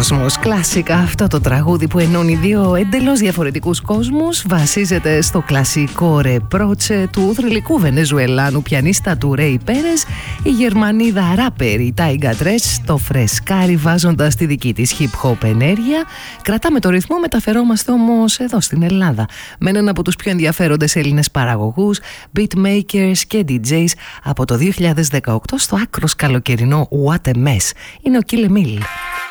κόσμος. Κλασικά, αυτό το τραγούδι που ενώνει δύο εντελώς διαφορετικούς κόσμους βασίζεται στο κλασικό ρεπρότσε του θρυλικού Βενεζουελάνου πιανίστα του Ρέι Πέρες, η Γερμανίδα ράπερ η Τάιγκα Τρες το φρεσκάρει βάζοντας τη δική της hip-hop ενέργεια. Κρατάμε το ρυθμό, μεταφερόμαστε όμως εδώ στην Ελλάδα με έναν από τους πιο ενδιαφέροντες Έλληνες παραγωγούς, beatmakers και DJs από το 2018 στο άκρος καλοκαιρινό What a Mess. Είναι ο Kill Emil.